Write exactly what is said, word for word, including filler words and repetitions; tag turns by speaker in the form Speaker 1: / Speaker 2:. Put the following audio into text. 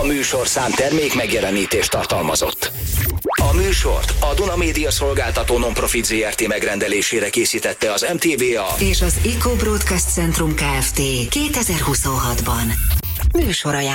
Speaker 1: műsorszám termék megjelenítést tartalmazott. A műsort a Duna Média Szolgáltató Nonprofit zé er té megrendelésére készítette az em té vé á
Speaker 2: és az Eco Broadcast Centrum Kft. kétezer-huszonhatban. Műsor